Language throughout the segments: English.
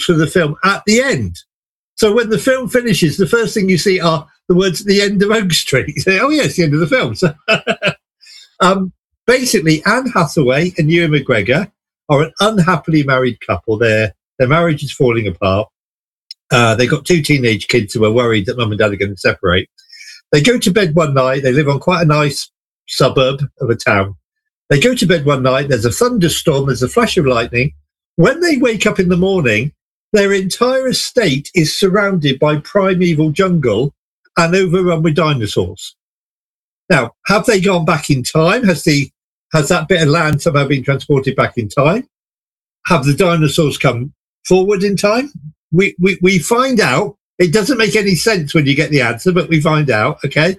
for the film at the end. So when the film finishes, the first thing you see are the words at the end of Oak Street. You say, oh, yes, the end of the film. So, basically, Anne Hathaway and Ewan McGregor are an unhappily married couple. Their marriage is falling apart. They've got 2 teenage kids who are worried that mum and dad are going to separate. They go to bed one night. They live on quite a nice suburb of a town. They go to bed one night. There's a thunderstorm. There's a flash of lightning. When they wake up in the morning, their entire estate is surrounded by primeval jungle and overrun with dinosaurs. Now, have they gone back in time? Has that bit of land somehow been transported back in time? Have the dinosaurs come forward in time? We find out. It doesn't make any sense when you get the answer, but we find out, okay?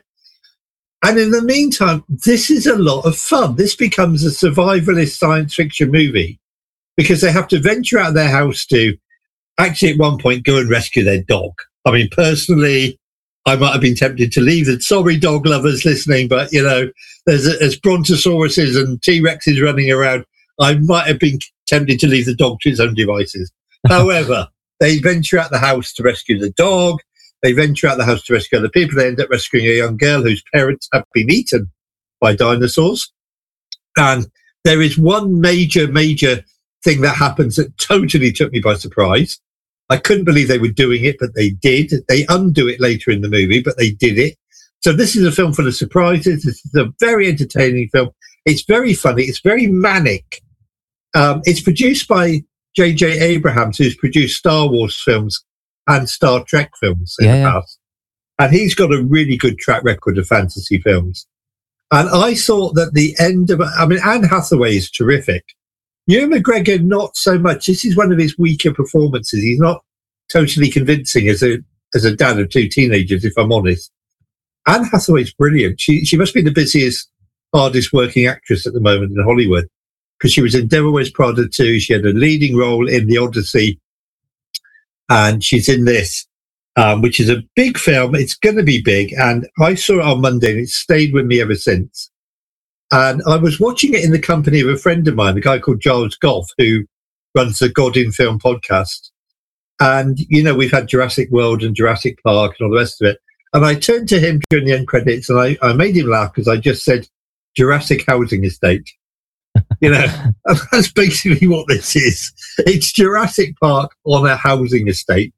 And in the meantime, this is a lot of fun. This becomes a survivalist science fiction movie because they have to venture out of their house to actually at one point go and rescue their dog. I mean, personally, I might have been tempted to leave it. Sorry, dog lovers listening, but, there's brontosauruses and T-Rexes running around. I might have been tempted to leave the dog to its own devices. However, they venture out the house to rescue the dog. They venture out the house to rescue other people. They end up rescuing a young girl whose parents have been eaten by dinosaurs. And there is one major thing that happens that totally took me by surprise. I couldn't believe they were doing it, but they did. They undo it later in the movie, but they did it. So this is a film full of surprises. This is a very entertaining film. It's very funny. It's very manic. It's produced by J.J. Abrams, who's produced Star Wars films and Star Trek films in the past. And he's got a really good track record of fantasy films. And I thought that the end of... Anne Hathaway is terrific. Ewan McGregor, not so much. This is one of his weaker performances. He's not totally convincing as a dad of 2 teenagers, if I'm honest. Anne Hathaway's brilliant. She must be the busiest, hardest working actress at the moment in Hollywood, because she was in Devil Wears Prada 2. She had a leading role in The Odyssey, and she's in this, which is a big film. It's going to be big, and I saw it on Monday, and it's stayed with me ever since. And I was watching it in the company of a friend of mine, a guy called Giles Goff, who runs the God in Film podcast. And, we've had Jurassic World and Jurassic Park and all the rest of it. And I turned to him during the end credits, and I made him laugh because I just said Jurassic Housing Estate. And that's basically what this is. It's Jurassic Park on a housing estate.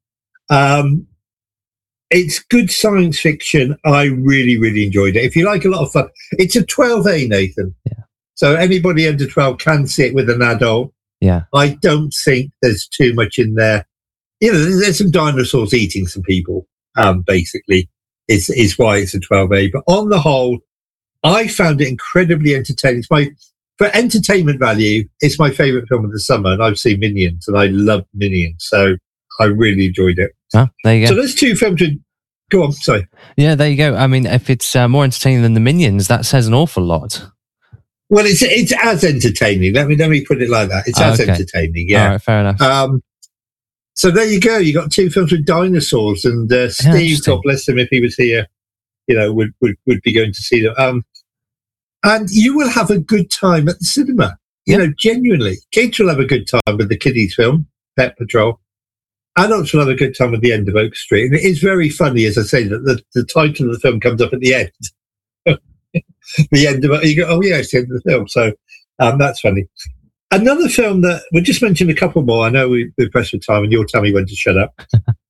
It's good science fiction. I really, really enjoyed it. If you like a lot of fun, it's a 12A, Nathan. Yeah. So anybody under 12 can see it with an adult. Yeah. I don't think there's too much in there. There's some dinosaurs eating some people, basically, is why it's a 12A. But on the whole, I found it incredibly entertaining. For entertainment value, it's my favourite film of the summer, and I've seen Minions, and I love Minions, so I really enjoyed it. Oh, there you go. So there's 2 films. Go on, sorry. Yeah, there you go. I mean, if it's more entertaining than the Minions, that says an awful lot. Well, it's as entertaining. Let me put it like that. It's as entertaining. Yeah. All right, fair enough. So there you go. You got 2 films with dinosaurs, and Steve, God bless him, if he was here, would be going to see them. And you will have a good time at the cinema. Genuinely. Kids will have a good time with the kiddies film, Pet Patrol. Adults will have a good time at the end of Oak Street. And it is very funny, as I say, that the title of the film comes up at the end. The end of it. You go, oh, yeah, it's the end of the film. So that's funny. Another film that we'll just mention a couple more. I know we're pressed for time, and you'll tell me when to shut up.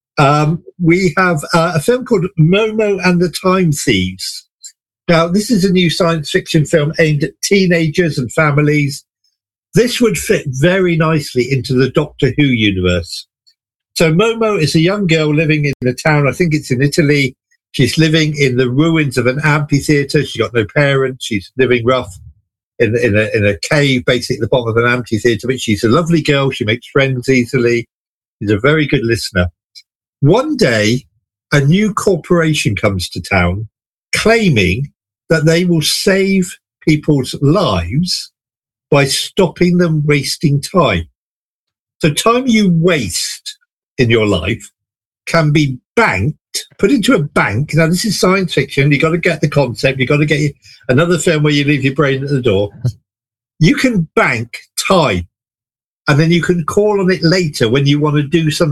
We have a film called Momo and the Time Thieves. Now, this is a new science fiction film aimed at teenagers and families. This would fit very nicely into the Doctor Who universe. So Momo is a young girl living in a town, I think it's in Italy. She's living in the ruins of an amphitheatre. She's got no parents. She's living rough in a cave, basically at the bottom of an amphitheatre. But she's a lovely girl. She makes friends easily. She's a very good listener. One day, a new corporation comes to town claiming that they will save people's lives by stopping them wasting time. So time you waste in your life can be banked, put into a bank. Now, this is science fiction. You've got to get the concept. You've got to get another film where you leave your brain at the door. You can bank time, and then you can call on it later when you want to do something